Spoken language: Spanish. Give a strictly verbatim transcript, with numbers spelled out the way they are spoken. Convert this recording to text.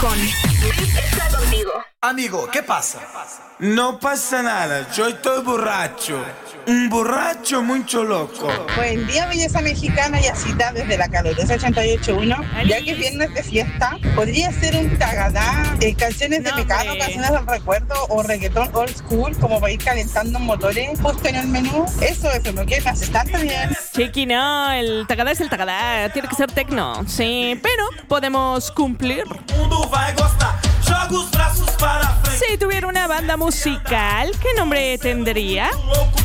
con Luis está conmigo. Amigo, ¿qué pasa? No pasa nada, yo estoy borracho. Un borracho mucho loco. Buen día, belleza mexicana y asita desde la calurosa ochenta y ocho punto uno. Ya que es viernes de fiesta, podría ser un tagadá, eh, canciones de No, pecado, hombre. canciones del recuerdo o reggaetón old school, como para ir calentando motores justo en el menú. Eso es lo que me hace tanto bien. Chiqui, no, el tagadá es el tagadá, tiene que ser tecno, sí, pero podemos cumplir. Mundo vai gostar. Joga os braços para frente. Si tuviera una banda musical, ¿qué nombre tendría?